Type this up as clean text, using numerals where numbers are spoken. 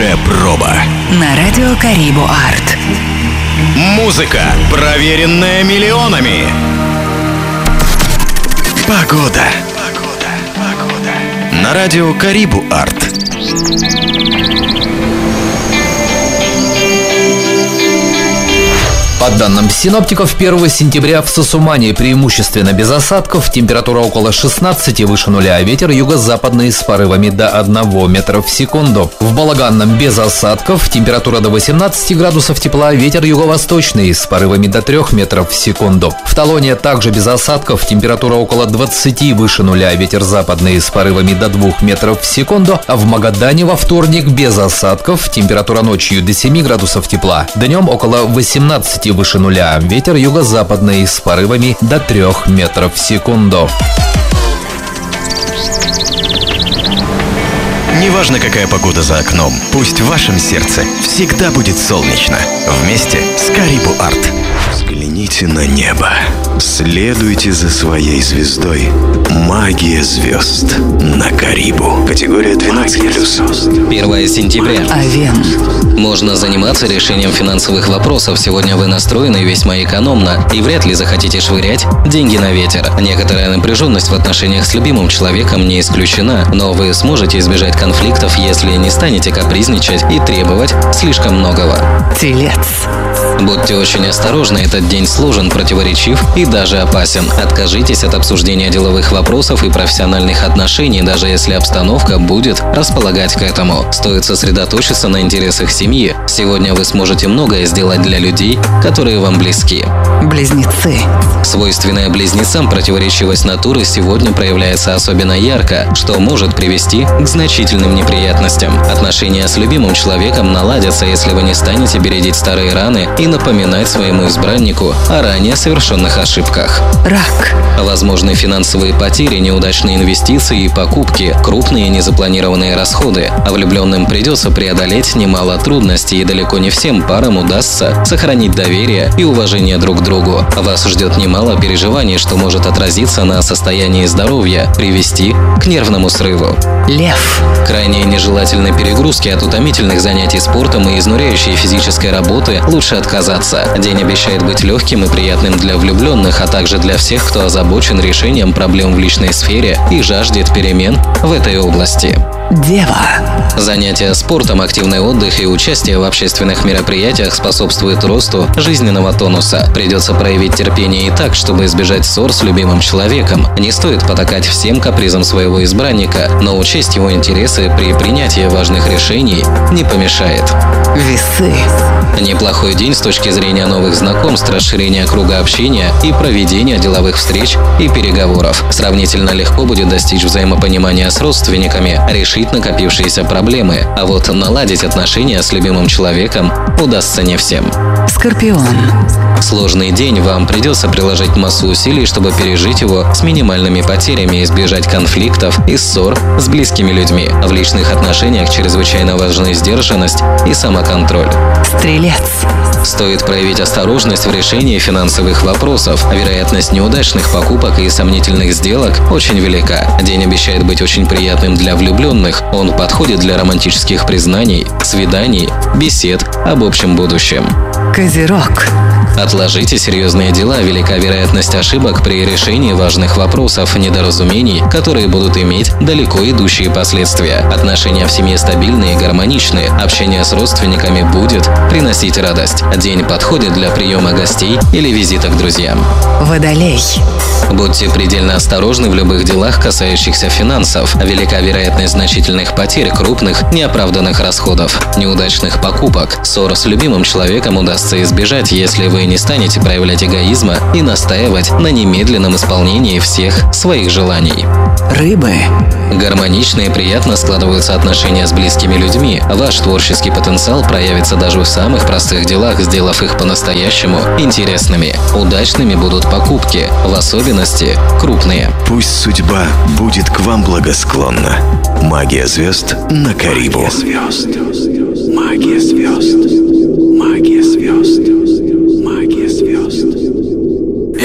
Хорошая проба. На радио Карибу Арт. Музыка, проверенная миллионами. Погода. На радио Карибу Арт. По данным синоптиков, 1 сентября в Сосумане преимущественно без осадков, температура около 16 выше нуля, а ветер юго-западный с порывами до 1 метра в секунду. В Балаганном без осадков, температура до 18 градусов тепла, ветер юго-восточный с порывами до 3 метров в секунду. В Талоне также без осадков, температура около 20 выше нуля, ветер западный с порывами до 2 метров в секунду, а в Магадане во вторник без осадков, температура ночью до 7 градусов тепла, днем около 18 выше нуля, ветер юго-западный с порывами до 3 метров в секунду. Неважно, какая погода за окном, пусть в вашем сердце всегда будет солнечно. Вместе с Карибу Арт. Взгляните на небо. Следуйте за своей звездой. Магия звезд на Карибу. Категория 12+. 1 сентября. Овен. Можно заниматься решением финансовых вопросов. Сегодня вы настроены весьма экономно и вряд ли захотите швырять деньги на ветер. Некоторая напряженность в отношениях с любимым человеком не исключена, но вы сможете избежать конфликтов, если не станете капризничать и требовать слишком многого. Телец. Будьте очень осторожны, этот день сложен, противоречив и даже опасен. Откажитесь от обсуждения деловых вопросов и профессиональных отношений, даже если обстановка будет располагать к этому. Стоит сосредоточиться на интересах семьи. Сегодня вы сможете многое сделать для людей, которые вам близки. Близнецы. Свойственная близнецам противоречивость натуры сегодня проявляется особенно ярко, что может привести к значительным неприятностям. Отношения с любимым человеком наладятся, если вы не станете бередить старые раны и напоминать своему избраннику о ранее совершенных ошибках. Рак. Возможны финансовые потери, неудачные инвестиции и покупки, крупные незапланированные расходы. А влюбленным придется преодолеть немало трудностей, и далеко не всем парам удастся сохранить доверие и уважение друг к другу. Вас ждет немало переживаний, что может отразиться на состоянии здоровья, привести к нервному срыву. Лев. Крайне нежелательны перегрузки от утомительных занятий спортом и изнуряющей физической работы лучше отказаться. День обещает быть легким и приятным для влюбленных, а также для всех, кто озабочен решением проблем в личной сфере и жаждет перемен в этой области. Дева. Занятия спортом, активный отдых и участие в общественных мероприятиях способствует росту жизненного тонуса. Придется проявить терпение и так, чтобы избежать ссор с любимым человеком. Не стоит потакать всем капризам своего избранника, но учесть его интересы при принятии важных решений не помешает. Весы. Неплохой день с точки зрения новых знакомств, расширения круга общения и проведения деловых встреч и переговоров. Сравнительно легко будет достичь взаимопонимания с родственниками, решить накопившиеся проблемы, а вот наладить отношения с любимым человеком удастся не всем. Скорпион. Сложный день, вам придется приложить массу усилий, чтобы пережить его с минимальными потерями, избежать конфликтов и ссор с близкими людьми. В личных отношениях чрезвычайно важны сдержанность и самоконтроль. Стрелец. Стоит проявить осторожность в решении финансовых вопросов. Вероятность неудачных покупок и сомнительных сделок очень велика. День обещает быть очень приятным для влюбленных. Он подходит для романтических признаний, свиданий, бесед об общем будущем. Козерог. Отложите серьезные дела, велика вероятность ошибок при решении важных вопросов, недоразумений, которые будут иметь далеко идущие последствия. Отношения в семье стабильные и гармоничные, общение с родственниками будет приносить радость. День подходит для приема гостей или визита к друзьям. Водолей. Будьте предельно осторожны в любых делах, касающихся финансов. Велика вероятность значительных потерь, крупных, неоправданных расходов, неудачных покупок. Ссор с любимым человеком удастся избежать, если вы не станете проявлять эгоизма и настаивать на немедленном исполнении всех своих желаний. Рыбы. Гармонично и приятно складываются отношения с близкими людьми. Ваш творческий потенциал проявится даже в самых простых делах, сделав их по-настоящему интересными. Удачными будут покупки, в особенности крупные. Пусть судьба будет к вам благосклонна. Магия звезд на Карибу. Магия звезд. Магия звезд. Магия звезд.